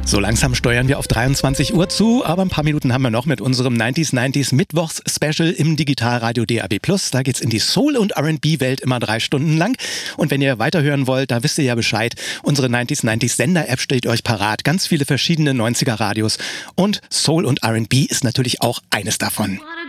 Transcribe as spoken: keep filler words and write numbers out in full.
So langsam steuern wir auf dreiundzwanzig Uhr zu, aber ein paar Minuten haben wir noch mit unserem neunziger neunzig Mittwochs-Special im Digitalradio D A B plus. Da geht's in die Soul- und R and B-Welt immer drei Stunden lang. Und wenn ihr weiterhören wollt, da wisst ihr ja Bescheid. Unsere neunziger neunzig Sender-App steht euch parat. Ganz viele verschiedene neunziger Radios. Und Soul und R and B ist natürlich auch eines davon.